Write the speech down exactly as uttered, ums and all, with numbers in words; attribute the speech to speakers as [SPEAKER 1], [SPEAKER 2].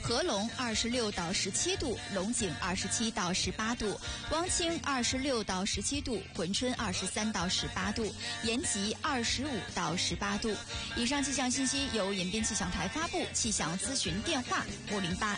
[SPEAKER 1] 合龙二十六到十七度，龙井二十七到十八度，汪清二十六到十七度，珲春二十三到十八度，延吉二十五到十八度。以上气象信息由延边气象台发布，气象咨询电话五零八